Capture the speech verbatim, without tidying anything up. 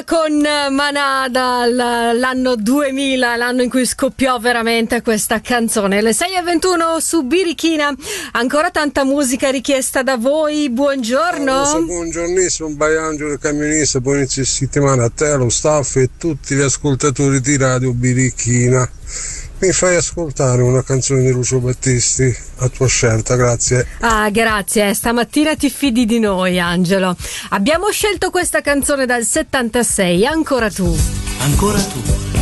con Manada, l'anno duemila, l'anno in cui scoppiò veramente questa canzone. Le sei e ventuno su Birichina, ancora tanta musica richiesta da voi. Buongiorno. Buongiornissimo, Baiangelo camionista, buon inizio di settimana a te, lo staff e tutti gli ascoltatori di Radio Birichina. Mi fai ascoltare una canzone di Lucio Battisti a tua scelta, grazie. Ah, grazie, stamattina ti fidi di noi, Angelo. Abbiamo scelto questa canzone dal settantasei, Ancora tu. Ancora tu.